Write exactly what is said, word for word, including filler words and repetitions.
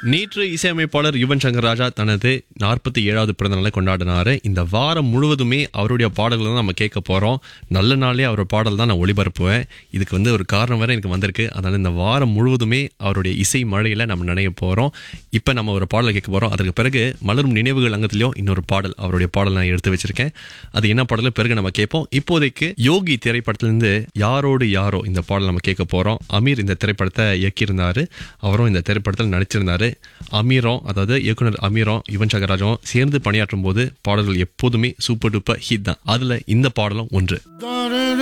நேற்று இசையமைப்பாளர் யுவன் சங்கர் ராஜா தனது நாற்பத்தி ஏழாவது பிறந்த நாளை கொண்டாடினாரு. இந்த வாரம் முழுவதுமே அவருடைய பாடல்கள் தான் நம்ம கேட்க போறோம். நல்ல நாளே அவர் பாடல் தான் நான் ஒளிபரப்புவேன். இதுக்கு வந்து ஒரு காரணம் வேற எனக்கு வந்திருக்கு. அதனால இந்த வாரம் முழுவதுமே அவருடைய இசை மழையில நம்ம நினைய போறோம். இப்ப நம்ம ஒரு பாடலை கேட்க போறோம். அதற்கு பிறகு மலரும் நினைவுகள் அங்கத்திலையும் இன்னொரு பாடல், அவருடைய பாடல் நான் எடுத்து வச்சிருக்கேன். அது என்ன பாடல் பிறகு நம்ம கேட்போம். இப்போதைக்கு யோகி திரைப்படத்திலிருந்து யாரோடு யாரோ இந்த பாடல் நம்ம கேட்க போறோம். அமீர் இந்த திரைப்படத்தை இயக்கியிருந்தாரு. அவரும் இந்த திரைப்படத்தில் நடிச்சிருந்தாரு. அமீரும், அதாவது இயக்குனர் அமீரும் யுவன் சங்கர் ராஜாவும் சேர்ந்து பணியாற்றும் போது பாடல்கள் எப்போதுமே சூப்பர் டூப்பர் ஹிட் தான். அதுல இந்த பாடலும் ஒன்று.